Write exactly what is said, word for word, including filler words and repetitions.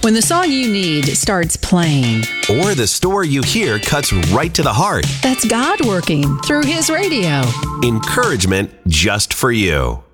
When the song you need starts playing, Or the story you hear cuts right to the heart. that's God working through His radio. Encouragement just for you.